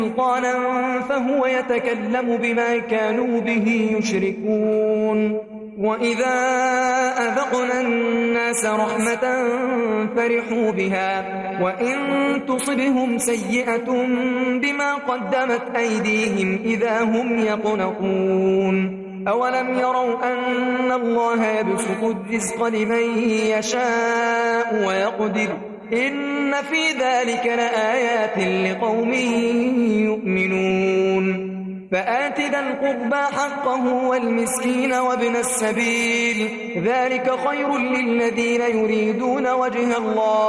سلطانا فهو يتكلم بما كانوا به يشركون وإذا أذقنا الناس رحمة فرحوا بها وإن تصبهم سيئة بما قدمت أيديهم إذا هم يقنطون أولم يروا أن الله يبسط الرزق لمن يشاء ويقدر إن في ذلك لآيات لقوم يؤمنون فآت ذا القربى حقه والمسكين وابن السبيل ذلك خير للذين يريدون وجه الله